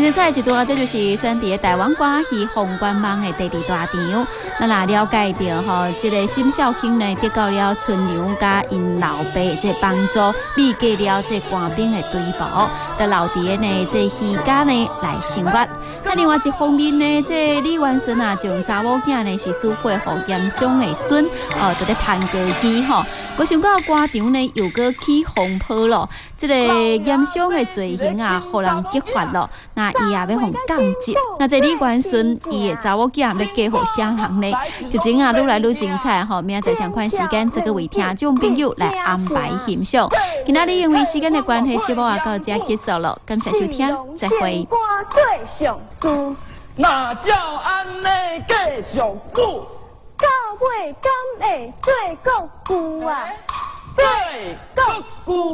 精彩一段，这就是选伫台湾歌戏红冠梦的第二大场。咱若了解到吼，这个沈孝卿呢得到了春娘甲因老爸这帮助，秘过了这官兵的追捕，得留伫呢这戏家呢来生活。那另外一方面呢，这李元顺啊，将查某囝呢是许配互严嵩的孙，就咧攀高机吼。我想到歌场呢又搁起风波咯，这个严嵩的罪行啊，互人激发咯。那伊也要互降级。那这李元顺伊的查某囝要嫁互啥人呢？剧情啊，愈来愈精彩吼！明仔载相关时间，再个为听众朋友来安排欣赏。今仔日因为时间的关系，节目也到这结束了，感谢收听，再会。 那照安尼继续久， 到尾敢会做国舅啊？ 做国舅。